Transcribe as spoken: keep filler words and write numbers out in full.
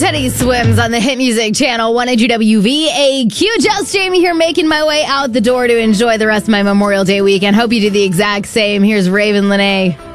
Teddy Swims on the Hit Music Channel, one hundred W V A Q. Just Jamie here, making my way out the door to enjoy the rest of my Memorial Day weekend. Hope you do the exact same. Here's Raven Lene.